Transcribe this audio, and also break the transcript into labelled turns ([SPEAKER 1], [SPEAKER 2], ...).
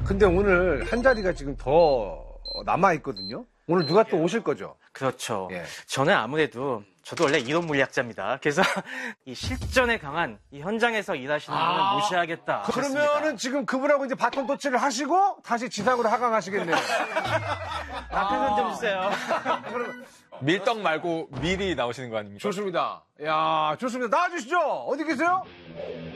[SPEAKER 1] 근데 오늘 한 자리가 지금 더 남아있거든요. 오늘 누가 또 오실 거죠?
[SPEAKER 2] 그렇죠.
[SPEAKER 1] 예.
[SPEAKER 2] 저는 아무래도 저도 원래 이론 물리학자입니다. 그래서 이 실전에 강한 이 현장에서 일하시는 분을 모셔야겠다.
[SPEAKER 1] 그러면은 지금 그분하고 이제 바톤 터치를 하시고 다시 지상으로 하강하시겠네요.
[SPEAKER 2] 앞에선 좀 주세요.
[SPEAKER 3] 밀떡 말고 밀이 나오시는 거 아닙니까?
[SPEAKER 1] 좋습니다. 야, 좋습니다. 나와주시죠. 어디 계세요?